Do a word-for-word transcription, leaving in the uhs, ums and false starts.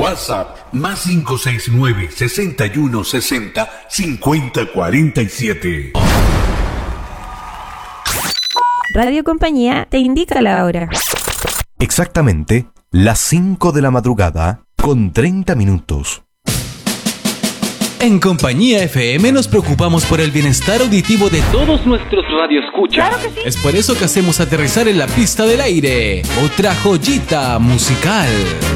WhatsApp más cinco seis nueve, seis uno seis cero, cinco cero cuatro siete. Radio Compañía te indica la hora. Exactamente las cinco de la madrugada con treinta minutos. En Compañía F M nos preocupamos por el bienestar auditivo de todos nuestros radioescuchas. ¡Claro que sí! Es por eso que hacemos aterrizar en la pista del aire otra joyita musical.